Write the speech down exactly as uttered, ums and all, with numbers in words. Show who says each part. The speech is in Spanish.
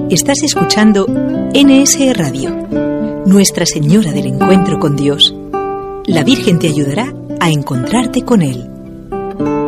Speaker 1: Estás escuchando N S E Radio, Nuestra Señora del Encuentro con Dios. La Virgen te ayudará a encontrarte con Él.